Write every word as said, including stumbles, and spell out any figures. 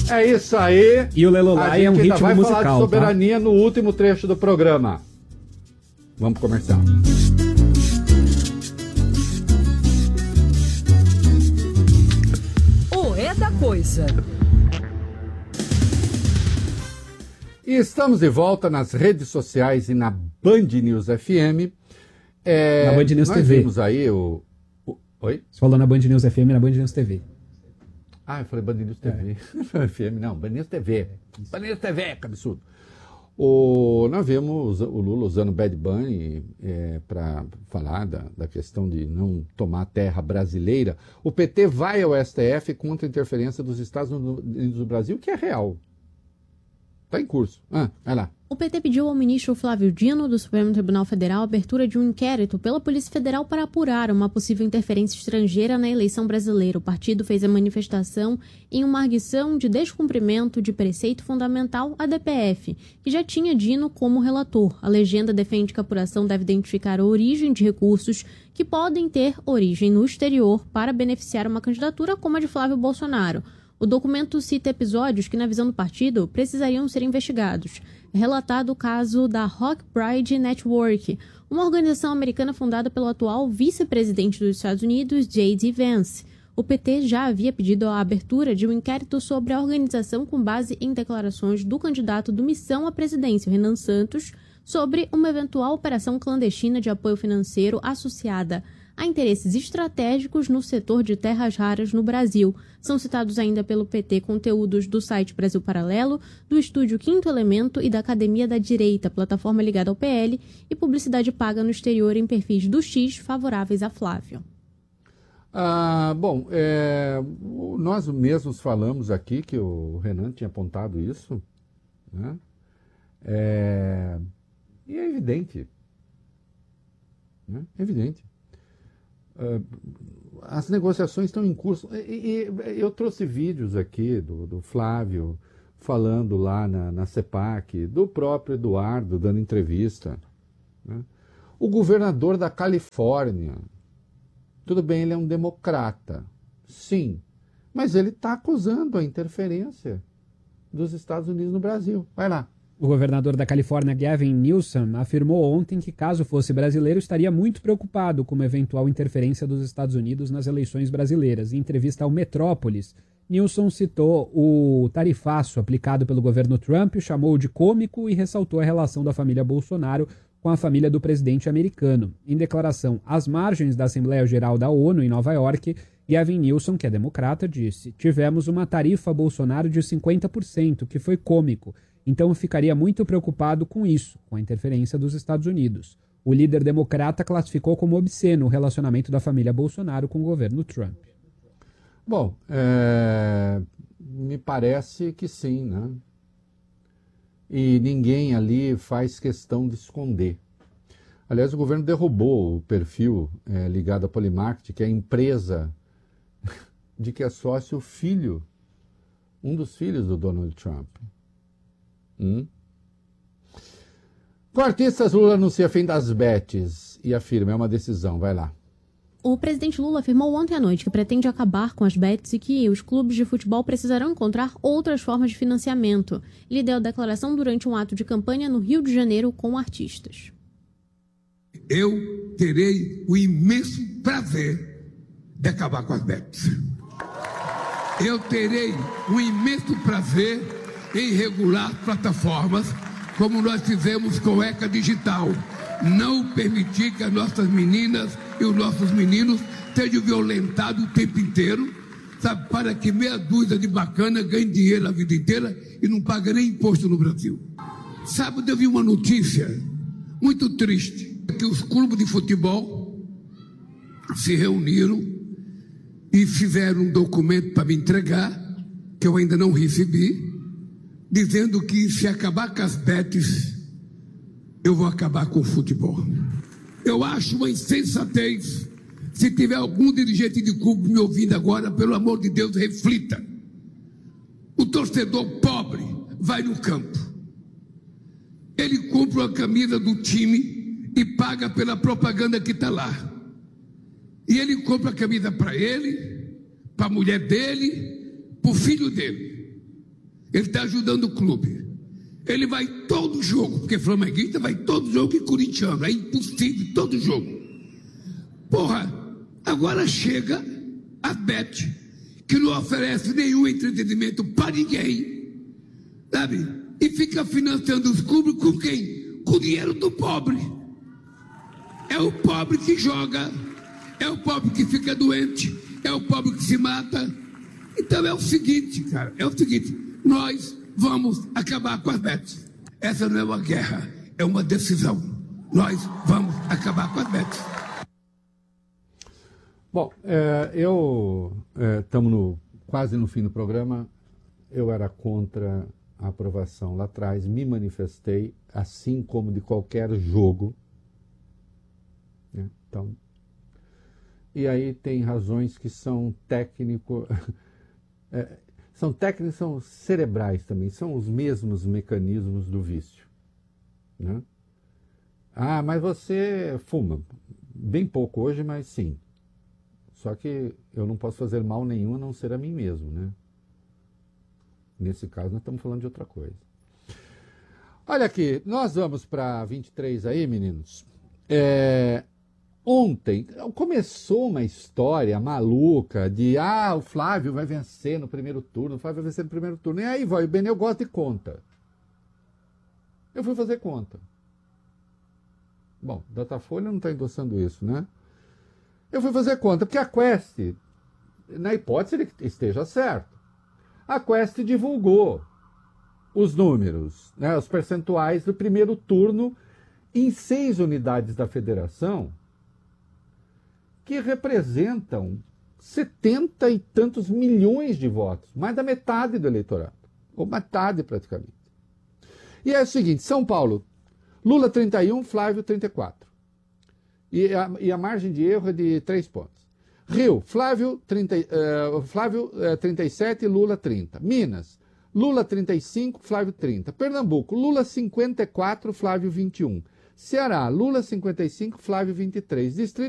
É isso aí. E o Lelolai é um ritmo musical. A gente vai falar de soberania, tá? No último trecho do programa. Vamos começar. O É da Coisa. E estamos de volta nas redes sociais e na Band News F M. É, na Band News nós T V. Nós vimos aí o, o... Oi? Você falou na Band News F M e na Band News T V. Ah, eu falei Band News T V. É. F M, não, Band News T V. É. Band News T V, que absurdo. O, nós vimos o Lula usando Bad Bunny é, para falar da, da questão de não tomar terra brasileira. O P T vai ao S T F contra a interferência dos Estados Unidos do Brasil, que é real. Está em curso. Ah, vai lá. O P T pediu ao ministro Flávio Dino, do Supremo Tribunal Federal, a abertura de um inquérito pela Polícia Federal para apurar uma possível interferência estrangeira na eleição brasileira. O partido fez a manifestação em uma arguição de descumprimento de preceito fundamental à D P F, que já tinha Dino como relator. A legenda defende que a apuração deve identificar a origem de recursos que podem ter origem no exterior para beneficiar uma candidatura como a de Flávio Bolsonaro. O documento cita episódios que, na visão do partido, precisariam ser investigados. É relatado o caso da Rock Pride Network, uma organização americana fundada pelo atual vice-presidente dos Estados Unidos, J D Vance. O P T já havia pedido a abertura de um inquérito sobre a organização com base em declarações do candidato do Missão à Presidência, Renan Santos, sobre uma eventual operação clandestina de apoio financeiro associada a interesses estratégicos no setor de terras raras no Brasil. São citados ainda pelo P T conteúdos do site Brasil Paralelo, do estúdio Quinto Elemento e da Academia da Direita, plataforma ligada ao P L, e publicidade paga no exterior em perfis do X favoráveis a Flávio. Ah, bom, é, nós mesmos falamos aqui que o Renan tinha apontado isso, né? É, e é evidente. Né? É evidente. Uh, as negociações estão em curso. E, e, eu trouxe vídeos aqui do, do Flávio falando lá na, na CEPAC, do próprio Eduardo dando entrevista. Né? O governador da Califórnia, tudo bem, ele é um democrata, sim, mas ele está acusando a interferência dos Estados Unidos no Brasil. Vai lá. O governador da Califórnia, Gavin Newsom, afirmou ontem que, caso fosse brasileiro, estaria muito preocupado com uma eventual interferência dos Estados Unidos nas eleições brasileiras. Em entrevista ao Metrópolis, Newsom citou o tarifaço aplicado pelo governo Trump, chamou de cômico e ressaltou a relação da família Bolsonaro com a família do presidente americano. Em declaração às margens da Assembleia Geral da ONU em Nova York, Gavin Newsom, que é democrata, disse: "Tivemos uma tarifa Bolsonaro de cinquenta por cento, que foi cômico. Então eu ficaria muito preocupado com isso, com a interferência dos Estados Unidos." O líder democrata classificou como obsceno o relacionamento da família Bolsonaro com o governo Trump. Bom, é, me parece que sim, né? E ninguém ali faz questão de esconder. Aliás, o governo derrubou o perfil é, ligado à Polymarket, que é a empresa de que é sócio o filho, um dos filhos do Donald Trump. Hum? Cortistas, Lula anuncia fim das bets e afirma, é uma decisão, vai lá. O presidente Lula afirmou ontem à noite que pretende acabar com as bets e que os clubes de futebol precisarão encontrar outras formas de financiamento. Ele deu a declaração durante um ato de campanha no Rio de Janeiro com artistas. Eu terei o imenso prazer de acabar com as bets. Eu terei o imenso prazer em regular plataformas, como nós fizemos com o ECA Digital. Não permitir que as nossas meninas e os nossos meninos sejam violentados o tempo inteiro, sabe, para que meia dúzia de bacana ganhe dinheiro a vida inteira e não pague nem imposto no Brasil. Sábado eu vi uma notícia muito triste, que os clubes de futebol se reuniram e fizeram um documento para me entregar, que eu ainda não recebi, dizendo que se acabar com as bets, eu vou acabar com o futebol. Eu acho uma insensatez. Se tiver algum dirigente de clube me ouvindo agora, pelo amor de Deus, reflita. O torcedor pobre vai no campo. Ele compra a camisa do time e paga pela propaganda que está lá. E ele compra a camisa para ele, para a mulher dele, para o filho dele. Ele está ajudando o clube. Ele vai todo jogo, porque flamenguista vai todo jogo e corintiano. É impossível, todo jogo. Porra, agora chega a Bet, que não oferece nenhum entretenimento para ninguém, sabe? E fica financiando os clubes com quem? Com o dinheiro do pobre. É o pobre que joga, é o pobre que fica doente, é o pobre que se mata. Então é o seguinte, cara, é o seguinte, nós vamos acabar com as bets. Essa não é uma guerra, é uma decisão. Nós vamos acabar com as bets. Bom, é, eu estamos no, quase no fim do programa. Eu era contra a aprovação lá atrás, me manifestei, assim como de qualquer jogo. Né? Então, e aí tem razões que são técnico, é, são técnicos, são cerebrais também, são os mesmos mecanismos do vício. Né? Ah, mas você fuma. Bem pouco hoje, mas sim. Só que eu não posso fazer mal nenhum a não ser a mim mesmo, né? Nesse caso, nós estamos falando de outra coisa. Olha aqui, nós vamos para vinte e três aí, meninos. É, ontem começou uma história maluca de ah, o Flávio vai vencer no primeiro turno, o Flávio vai vencer no primeiro turno. E aí, vai, o Benê, eu gosto de conta. Eu fui fazer conta. Bom, Datafolha não está endossando isso, né? Eu fui fazer conta, porque a Quest, na hipótese de que esteja certo, a Quest divulgou os números, né, os percentuais do primeiro turno em seis unidades da federação, que representam setenta e tantos milhões de votos, mais da metade do eleitorado, ou metade praticamente. E é o seguinte, São Paulo, Lula trinta e um, Flávio trinta e quatro. E a, e a margem de erro é de três pontos. Rio, Flávio, trinta, uh, Flávio uh, trinta e sete, Lula trinta. Minas, Lula trinta e cinco, Flávio trinta. Pernambuco, Lula cinquenta e quatro, Flávio vinte e um. Ceará, Lula cinquenta e cinco, Flávio vinte e três. Distrito